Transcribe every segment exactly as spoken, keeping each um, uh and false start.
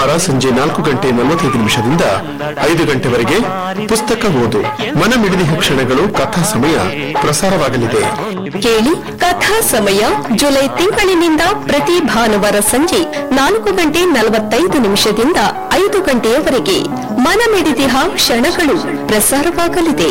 ಶನಿವಾರ ಸಂಜೆ ನಾಲ್ಕು ಗಂಟೆ ನಲವತ್ತೈದು ನಿಮಿಷದಿಂದ ಐದು ಗಂಟೆವರೆಗೆ ಪುಸ್ತಕ ಓದು ಮನಮಿಡಿದ ಕ್ಷಣಗಳು ಕಥಾ ಸಮಯ ಪ್ರಸಾರವಾಗಲಿದೆ. ಕೇಳಿ ಕಥಾ ಸಮಯ ಜುಲೈ ತಿಂಗಳಿನಿಂದ ಪ್ರತಿ ಭಾನುವಾರ ಸಂಜೆ ನಾಲ್ಕು ಗಂಟೆ ನಲವತ್ತೈದು ನಿಮಿಷದಿಂದ ಐದು ಗಂಟೆಯವರೆಗೆ ಮನಮಿಡಿದ ಕ್ಷಣಗಳು ಪ್ರಸಾರವಾಗಲಿದೆ.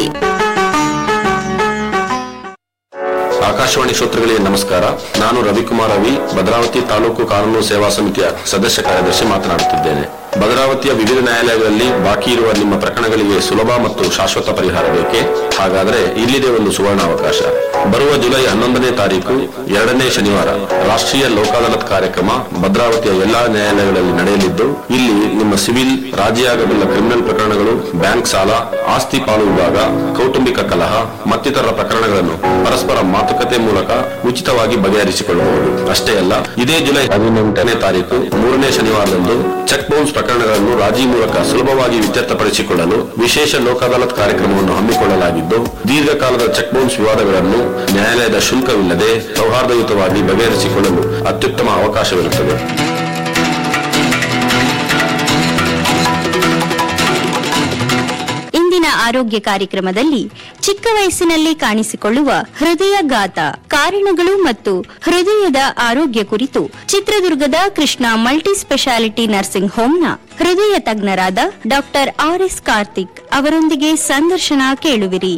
ಆಕಾಶವಾಣಿ ಶ್ರೋತೃಗಳಿಗೆ ನಮಸ್ಕಾರ. ನಾನು ರವಿಕುಮಾರ್ ರವಿ, ಭದ್ರಾವತಿ ತಾಲೂಕು ಕಾನೂನು ಸೇವಾ ಸಮಿತಿಯ ಸದಸ್ಯ ಕಾರ್ಯದರ್ಶಿ ಮಾತನಾಡುತ್ತಿದ್ದೇನೆ. ಭದ್ರಾವತಿಯ ವಿವಿಧ ನ್ಯಾಯಾಲಯಗಳಲ್ಲಿ ಬಾಕಿ ಇರುವ ನಿಮ್ಮ ಪ್ರಕರಣಗಳಿಗೆ ಸುಲಭ ಮತ್ತು ಶಾಶ್ವತ ಪರಿಹಾರ ಬೇಕೆ? ಹಾಗಾದರೆ ಇಲ್ಲಿದೆ ಒಂದು ಸುವರ್ಣಾವಕಾಶ. ಬರುವ ಜುಲೈ ಹನ್ನೊಂದನೇ ತಾರೀಕು ಎರಡನೇ ಶನಿವಾರ ರಾಷ್ಟ್ರೀಯ ಲೋಕ ಅದಾಲತ್ ಕಾರ್ಯಕ್ರಮ ಭದ್ರಾವತಿಯ ಎಲ್ಲಾ ನ್ಯಾಯಾಲಯಗಳಲ್ಲಿ ನಡೆಯಲಿದ್ದು, ಇಲ್ಲಿ ನಿಮ್ಮ ಸಿವಿಲ್, ರಾಜಿಯಾಗಬಲ್ಲ ಕ್ರಿಮಿನಲ್ ಪ್ರಕರಣಗಳು, ಬ್ಯಾಂಕ್ ಸಾಲ, ಆಸ್ತಿ ಪಾಲು ವಿಭಾಗ, ಕೌಟುಂಬಿಕ ಕಲಹ ಮತ್ತಿತರ ಪ್ರಕರಣಗಳನ್ನು ಪರಸ್ಪರ ಮಾತುಕತೆ ಮೂಲಕ ಉಚಿತವಾಗಿ ಬಗೆಹರಿಸಿಕೊಳ್ಳಬಹುದು. ಅಷ್ಟೇ ಅಲ್ಲ, ಇದೇ ಜುಲೈ ಹದಿನೆಂಟನೇ ತಾರೀಕು ಮೂರನೇ ಶನಿವಾರದಂದು ಚೆಕ್ ಬೌನ್ಸ್ ಪ್ರಕರಣಗಳನ್ನು ರಾಜಿ ಮೂಲಕ ಸುಲಭವಾಗಿ ಇತ್ಯರ್ಥಪಡಿಸಿಕೊಳ್ಳಲು ವಿಶೇಷ ಲೋಕ ಅದಾಲತ್ ಕಾರ್ಯಕ್ರಮವನ್ನು ಹಮ್ಮಿಕೊಳ್ಳಲಾಗಿದ್ದು, ದೀರ್ಘಕಾಲದ ಚೆಕ್ ಬೌನ್ಸ್ ವಿವಾದಗಳನ್ನು ನ್ಯಾಯಾಲಯದ ಶುಲ್ಕವಿಲ್ಲದೆ ಸೌಹಾರ್ದಯುತವಾಗಿ ಬಗೆಹರಿಸಿಕೊಳ್ಳಲು ಅತ್ಯುತ್ತಮ ಅವಕಾಶವಿರುತ್ತದೆ. ಆರೋಗ್ಯ ಕಾರ್ಯಕ್ರಮದಲ್ಲಿ ಚಿಕ್ಕ ವಯಸ್ಸಿನಲ್ಲಿ ಕಾಣಿಸಿಕೊಳ್ಳುವ ಹೃದಯಾಘಾತ ಕಾರಣಗಳು ಮತ್ತು ಹೃದಯದ ಆರೋಗ್ಯ ಕುರಿತು ಚಿತ್ರದುರ್ಗದ ಕೃಷ್ಣ ಮಲ್ಟಿ ಸ್ಪೆಷಾಲಿಟಿ ನರ್ಸಿಂಗ್ ಹೋಂನ ಹೃದಯ ತಜ್ಞರಾದ ಡಾಕ್ಟರ್ ಆರ್ ಎಸ್ ಕಾರ್ತಿಕ್ ಅವರೊಂದಿಗೆ ಸಂದರ್ಶನ ಕೇಳುವಿರಿ.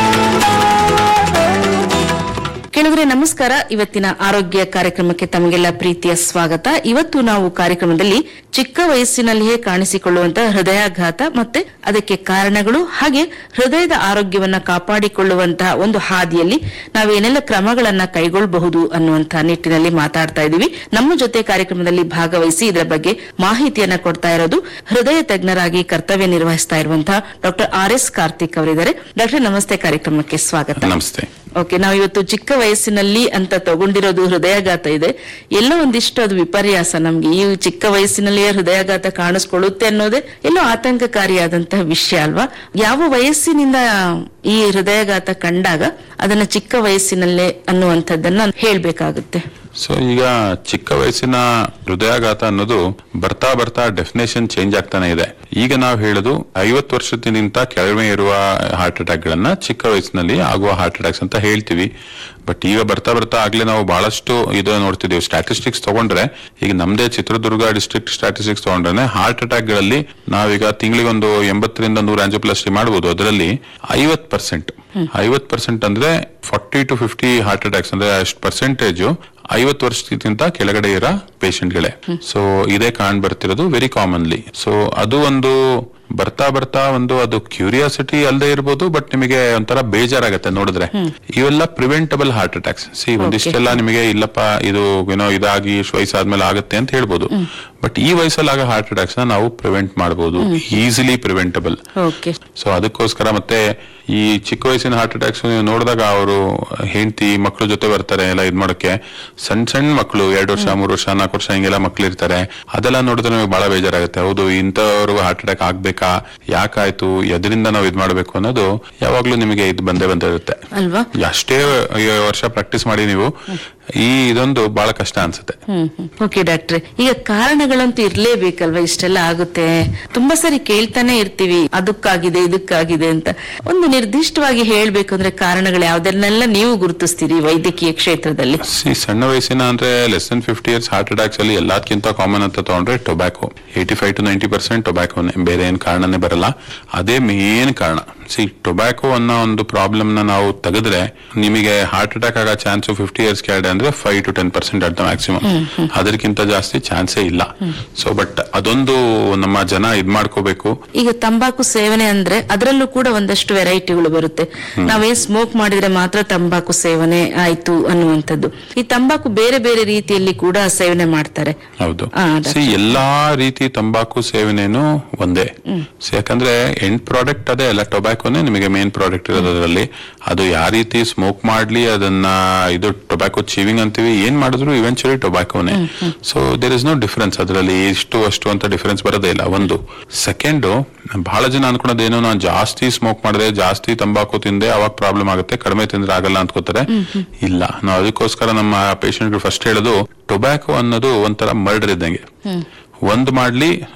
ಕೆಲವರೇ ನಮಸ್ಕಾರ. ಇವತ್ತಿನ ಆರೋಗ್ಯ ಕಾರ್ಯಕ್ರಮಕ್ಕೆ ತಮಗೆಲ್ಲ ಪ್ರೀತಿಯ ಸ್ವಾಗತ. ಇವತ್ತು ನಾವು ಕಾರ್ಯಕ್ರಮದಲ್ಲಿ ಚಿಕ್ಕ ವಯಸ್ಸಿನಲ್ಲಿಯೇ ಕಾಣಿಸಿಕೊಳ್ಳುವಂತಹ ಹೃದಯಾಘಾತ ಮತ್ತೆ ಅದಕ್ಕೆ ಕಾರಣಗಳು ಹಾಗೆ ಹೃದಯದ ಆರೋಗ್ಯವನ್ನ ಕಾಪಾಡಿಕೊಳ್ಳುವಂತಹ ಒಂದು ಹಾದಿಯಲ್ಲಿ ನಾವೇನೆಲ್ಲ ಕ್ರಮಗಳನ್ನ ಕೈಗೊಳ್ಳಬಹುದು ಅನ್ನುವಂತಹ ನಿಟ್ಟಿನಲ್ಲಿ ಮಾತಾಡ್ತಾ ಇದ್ದೀವಿ. ನಮ್ಮ ಜೊತೆ ಕಾರ್ಯಕ್ರಮದಲ್ಲಿ ಭಾಗವಹಿಸಿ ಇದರ ಬಗ್ಗೆ ಮಾಹಿತಿಯನ್ನ ಕೊಡ್ತಾ ಇರೋದು ಹೃದಯ ತಜ್ಞರಾಗಿ ಕರ್ತವ್ಯ ನಿರ್ವಹಿಸ್ತಾ ಇರುವಂತಹ ಡಾಕ್ಟರ್ ಆರ್ ಎಸ್ ಕಾರ್ತಿಕ್ ಅವರಿದ್ದಾರೆ. ಡಾಕ್ಟರ್ ನಮಸ್ತೆ, ಕಾರ್ಯಕ್ರಮಕ್ಕೆ ಸ್ವಾಗತ. ನಮಸ್ತೆ. ಓಕೆ, ನಾವು ಇವತ್ತು ಚಿಕ್ಕ ವಯಸ್ಸಿನಲ್ಲಿ ಅಂತ ತಗೊಂಡಿರೋದು ಹೃದಯಾಘಾತ ಇದೆ. ಎಲ್ಲೋ ಒಂದಿಷ್ಟು ಅದು ವಿಪರ್ಯಾಸ. ನಮ್ಗೆ ಈ ಚಿಕ್ಕ ವಯಸ್ಸಿನಲ್ಲಿಯೇ ಹೃದಯಾಘಾತ ಕಾಣಿಸ್ಕೊಳ್ಳುತ್ತೆ ಅನ್ನೋದೇ ಎಲ್ಲೋ ಆತಂಕಕಾರಿಯಾದಂತಹ ವಿಷಯ ಅಲ್ವಾ? ಯಾವ ವಯಸ್ಸಿನಿಂದ ಈ ಹೃದಯಾಘಾತ ಕಂಡಾಗ ಅದನ್ನ ಚಿಕ್ಕ ವಯಸ್ಸಿನಲ್ಲೇ ಅನ್ನುವಂಥದ್ದನ್ನ ಹೇಳ್ಬೇಕಾಗುತ್ತೆ. ಸೊ ಈಗ ಚಿಕ್ಕ ವಯಸ್ಸಿನ ಹೃದಯಾಘಾತ ಅನ್ನೋದು ಬರ್ತಾ ಬರ್ತಾ ಡೆಫಿನೇಷನ್ ಚೇಂಜ್ ಆಗ್ತಾನೆ ಇದೆ. ಈಗ ನಾವು ಹೇಳುದು ಐವತ್ತು ವರ್ಷದಿಂದ ಕೆಳಗೆ ಇರುವ ಹಾರ್ಟ್ ಅಟ್ಯಾಕ್ ಗಳನ್ನ ಚಿಕ್ಕ ವಯಸ್ಸಿನಲ್ಲಿ ಆಗುವ ಹಾರ್ಟ್ ಅಟ್ಯಾಕ್ಸ್ ಅಂತ ಹೇಳ್ತೀವಿ. ಬಟ್ ಈಗ ಬರ್ತಾ ಬರ್ತಾ ಆಗ್ಲೇ ನಾವು ಬಹಳಷ್ಟು ಇದು ನೋಡ್ತಿದೀವಿ. ಸ್ಟ್ಯಾಟಿಸ್ಟಿಕ್ಸ್ ತಗೊಂಡ್ರೆ ಈಗ ನಮ್ದೇ ಚಿತ್ರದುರ್ಗ ಡಿಸ್ಟ್ರಿಕ್ಟ್ ಸ್ಟ್ಯಾಟಿಸ್ಟಿಕ್ಸ್ ತಗೊಂಡ್ರೆ ಹಾರ್ಟ್ ಅಟ್ಯಾಕ್ ಗಳಲ್ಲಿ ನಾವೀಗ ತಿಂಗಳಿಗೊಂದು ಎಂಬತ್ತರಿಂದ ನೂರ ಆಂಜಿಯೋಪ್ಲಾಸ್ಟಿ ಮಾಡಬಹುದು. ಅದರಲ್ಲಿ ಐವತ್ ಪರ್ಸೆಂಟ್ ಐವತ್ ಪರ್ಸೆಂಟ್ ಅಂದ್ರೆ forty to fifty heart attacks ಅಂದ್ರೆ ಅಷ್ಟು ಪರ್ಸೆಂಟೇಜ್ ಐವತ್ತು ವರ್ಷಕ್ಕಿಂತ ಕೆಳಗಡೆ ಇರೋ ಪೇಷಂಟ್ಗಳೇ. ಸೊ ಇದೇ ಕಾಣ್ ಬರ್ತಿರೋದು ವೆರಿ ಕಾಮನ್ಲಿ. ಸೊ ಅದು ಒಂದು ಬರ್ತಾ ಬರ್ತಾ ಒಂದು ಅದು ಕ್ಯೂರಿಯಾಸಿಟಿ ಅಲ್ಲದೆ ಇರ್ಬೋದು, ಬಟ್ ನಿಮಗೆ ಒಂಥರ ಬೇಜಾರಾಗತ್ತೆ ನೋಡಿದ್ರೆ. ಇವೆಲ್ಲ ಪ್ರಿವೆಂಟಬಲ್ ಹಾರ್ಟ್ ಅಟ್ಯಾಕ್ಸ್. ಸಿ ಒಂದಿಷ್ಟೆಲ್ಲ ನಿಮಗೆ ಇಲ್ಲಪ್ಪ ಇದು ಏನೋ ಇದಾಗಿ ವಯಸ್ಸಾದ್ಮೇಲೆ ಆಗುತ್ತೆ ಅಂತ ಹೇಳ್ಬೋದು. ಬಟ್ ಈ ವಯಸ್ಸಲ್ಲಿ ಆಗೋ ಹಾರ್ಟ್ ಅಟ್ಯಾಕ್ಸ್ ನ ನಾವು ಪ್ರಿವೆಂಟ್ ಮಾಡಬಹುದು, ಈಸಿಲಿ ಪ್ರಿವೆಂಟಬಲ್. ಸೊ ಅದಕ್ಕೋಸ್ಕರ ಮತ್ತೆ ಈ ಚಿಕ್ಕ ವಯಸ್ಸಿನ ಹಾರ್ಟ್ ಅಟ್ಯಾಕ್ಸ್ ನೀವು ನೋಡಿದಾಗ ಅವರು ಹೆಂಡತಿ ಮಕ್ಕಳ ಜೊತೆ ಬರ್ತಾರೆ ಎಲ್ಲ ಇದ್ ಮಾಡೋಕೆ. ಸಣ್ಣ ಸಣ್ಣ ಮಕ್ಕಳು ಎರಡು ವರ್ಷ ಮೂರು ವರ್ಷ ನಾಲ್ಕು ವರ್ಷ ಹಿಂಗೆಲ್ಲ ಮಕ್ಳು ಇರ್ತಾರೆ. ಅದೆಲ್ಲ ನೋಡಿದ್ರೆ ನಮಗೆ ಬಹಳ ಬೇಜಾರಾಗುತ್ತೆ. ಹೌದು, ಇಂಥವ್ರಿಗೂ ಹಾರ್ಟ್ ಅಟ್ಯಾಕ್ ಆಗ್ಬೇಕಾ, ಯಾಕಾಯ್ತು, ಎದರಿಂದ ನಾವು ಇದ್ ಮಾಡ್ಬೇಕು ಅನ್ನೋದು ಯಾವಾಗ್ಲೂ ನಿಮಗೆ ಇದು ಬಂದೇ ಬಂದಿರುತ್ತೆ ಅಲ್ವಾ? ಅಷ್ಟೇ ವರ್ಷ ಪ್ರಾಕ್ಟೀಸ್ ಮಾಡಿ ನೀವು ಈ ಇದೊಂದು ಬಹಳ ಕಷ್ಟ ಅನ್ಸುತ್ತೆ. ಓಕೆ ಡಾಕ್ಟ್ರೆ, ಈಗ ಕಾರಣಗಳಂತೂ ಇರ್ಲೇಬೇಕಲ್ವಾ? ಇಷ್ಟೆಲ್ಲ ಆಗುತ್ತೆ ತುಂಬಾ ಸರಿ ಕೇಳ್ತಾನೆ ಇರ್ತೀವಿ, ಅದಕ್ಕಾಗಿದೆ ಇದಕ್ಕಾಗಿದೆ ಅಂತ. ಒಂದು ನಿರ್ದಿಷ್ಟವಾಗಿ ಹೇಳ್ಬೇಕು ಅಂದ್ರೆ ಕಾರಣಗಳು ಯಾವ್ದನ್ನೆಲ್ಲ ನೀವು ಗುರುತಿಸ್ತೀರಿ ವೈದ್ಯಕೀಯ ಕ್ಷೇತ್ರದಲ್ಲಿ? ಸಣ್ಣ ವಯಸ್ಸಿನ ಅಂದ್ರೆ less than fifty years heart attacks ಅಲ್ಲಿ ಎಲ್ಲದಕ್ಕಿಂತ ಕಾಮನ್ ಅಂತ ತಗೊಂಡ್ರೆ tobacco. Eighty five to ninety percent ಟೊಬ್ಯಾಕೋನೆ, ಬೇರೆ ಏನ್ ಕಾರಣನೇ ಬರಲ್ಲ. ಅದೇ ಮೇನ್ ಕಾರಣ. ಸಿ ಟೊಬ್ಯಾಕೋ ಅನ್ನೋ ಒಂದು ಪ್ರಾಬ್ಲಮ್ ನ ನಾವು ತೆಗೆದ್ರೆ ನಿಮಗೆ ಹಾರ್ಟ್ ಅಟ್ಯಾಕ್ ಆಗೋ ಚಾನ್ಸ್ ಫಿಫ್ಟಿ ಇಯರ್ಸ್ ಕೆಳಗಡೆ ಅಂದ್ರೆ five to ten percent at the maximum. ಅದಕ್ಕಿಂತ ಜಾಸ್ತಿ ಚಾನ್ಸೇ ಇಲ್ಲ. ಸೊ ಬಟ್ ಅದೊಂದು ನಮ್ಮ ಜನ ಇದ್ ಮಾಡ್ಕೋಬೇಕು. ಈಗ ತಂಬಾಕು ಸೇವನೆ ಅಂದ್ರೆ ಅದರಲ್ಲೂ ಕೂಡ ಒಂದಷ್ಟು ವೆರೈಟಿಗಳು ಬರುತ್ತೆ. ನಾವೇ ಸ್ಮೋಕ್ ಮಾಡಿದ್ರೆ ಮಾತ್ರ ತಂಬಾಕು ಸೇವನೆ ಆಯ್ತು ಅನ್ನುವಂಥದ್ದು. ಈ ತಂಬಾಕು ಬೇರೆ ಬೇರೆ ರೀತಿಯಲ್ಲಿ ಕೂಡ ಸೇವನೆ ಮಾಡ್ತಾರೆ. ಹೌದು, ಎಲ್ಲಾ ರೀತಿ ತಂಬಾಕು ಸೇವನೆನೂ ಒಂದೇ. ಯಾಕಂದ್ರೆ ಎಂಡ್ ಪ್ರಾಡಕ್ಟ್ ಅದೇ ಅಲ್ಲ, ಟೊಬ್ಯಾಕೋನೇ ನಿಮಗೆ ಮೇನ್ ಪ್ರಾಡಕ್ಟ್ ಇರೋದು. ಅದರಲ್ಲಿ ಅದು ಯಾವ ರೀತಿ ಸ್ಮೋಕ್ ಮಾಡ್ಲಿ ಅದನ್ನ ಇದು ಟೊಬ್ಯಾಕೋ ಚೀವಿಂಗ್ ಅಂತೀವಿ, ಏನ್ ಮಾಡಿದ್ರು eventually ಟೊಬ್ಯಾಕೋನೇ. So there is no difference. ಅದರಲ್ಲಿ ಇಷ್ಟು ಅಷ್ಟು ಅಂತ ಡಿಫರೆನ್ಸ್ ಬರೋದೇ ಇಲ್ಲ. ಒಂದು ಸೆಕೆಂಡ್, ಬಹಳ ಜನ ಅನ್ಕೊಳೋದೇನೋ ನಾನು ಜಾಸ್ತಿ ಸ್ಮೋಕ್ ಮಾಡಿದೆ, ಜಾಸ್ತಿ ತಂಬಾಕು ತಿಂದೆ ಅವಾಗ ಪ್ರಾಬ್ಲಮ್ ಆಗುತ್ತೆ, ಕಡಿಮೆ ತಿಂದ್ರೆ ಆಗಲ್ಲ ಅನ್ಕೋತಾರೆ. ಇಲ್ಲ, ನಾವು ಅದಕ್ಕೋಸ್ಕರ ನಮ್ಮ ಪೇಷಂಟ್ ಫಸ್ಟ್ ಹೇಳೋದು ಟೊಬ್ಯಾಕೋ ಅನ್ನೋದು ಒಂಥರ ಮರ್ಡರ್ ಇದ್ದಂಗೆ. ಒಂದ್ ಮಾಡ್ಲಿ